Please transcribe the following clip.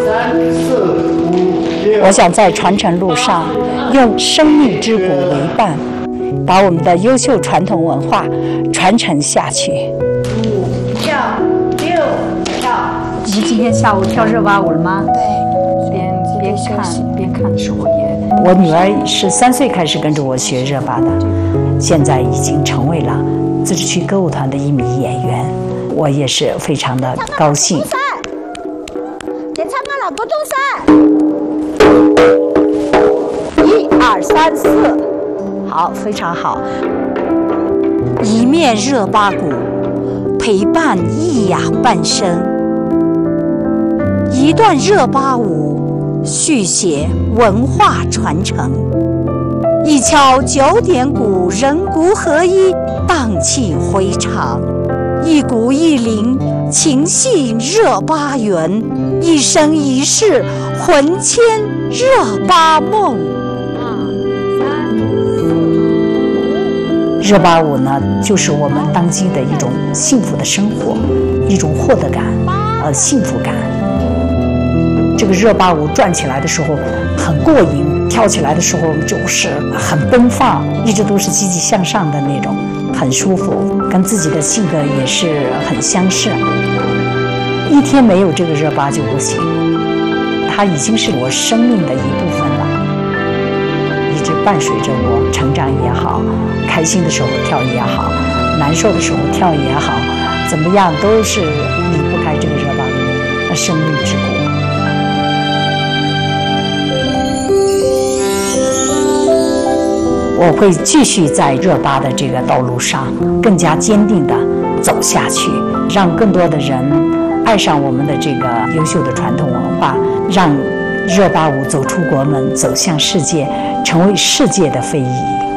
我想在传承路上，用生命之鼓为伴，把我们的优秀传统文化传承下去。 5跳6跳。 你们今天下午跳热巴舞了吗？ 对， 边看的时候也。 我女儿是3岁开始跟着我学热巴的，现在已经成为了自治区歌舞团的一名演员，我也是非常的高兴。 不动3，1、2、3、4， 好，非常好。 一面热巴鼓，陪伴艺雅半生；一段热巴舞，续写文化传承。一敲9点鼓，人鼓合一，荡气回肠；一鼓一铃，情系热巴缘。一生一世，魂牵热巴梦。 热巴舞呢，就是我们当今的一种幸福的生活，一种获得感，幸福感。这个热巴舞转起来的时候很过瘾，跳起来的时候就是很奔放，一直都是积极向上的那种，很舒服，跟自己的性格也是很相似。一天没有这个热巴就不行，它已经是我生命的一部分了，一直伴随着我成长也好，开心的时候跳也好，难受的时候跳也好，怎么样都是离不开这个热巴的生命之鼓。我会继续在热巴的这个道路上更加坚定地走下去，让更多的人爱上我们的这个优秀的传统文化，让热巴舞走出国门，走向世界，成为世界的非遗。